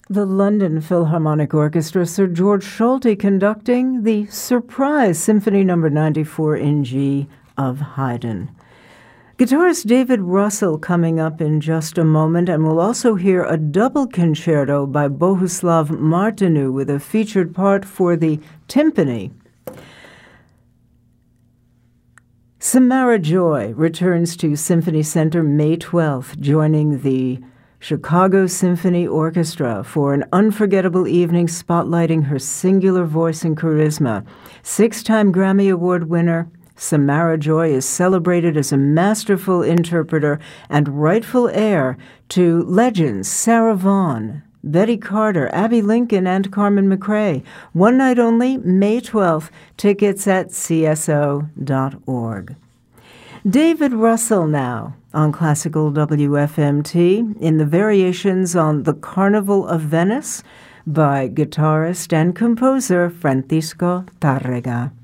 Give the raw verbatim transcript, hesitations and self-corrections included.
The London Philharmonic Orchestra, Sir George Solti conducting the Surprise Symphony Number ninety-four in G of Haydn. Guitarist David Russell coming up in just a moment, and we'll also hear a double concerto by Bohuslav Martinu with a featured part for the timpani. Samara Joy returns to Symphony Center May twelfth, joining the Chicago Symphony Orchestra for an unforgettable evening spotlighting her singular voice and charisma. Six-time Grammy Award winner Samara Joy is celebrated as a masterful interpreter and rightful heir to legends Sarah Vaughan, Betty Carter, Abby Lincoln, and Carmen McRae. One night only, May twelfth. Tickets at C S O dot org. David Russell now on Classical W F M T in the variations on The Carnival of Venice by guitarist and composer Francisco Tárrega.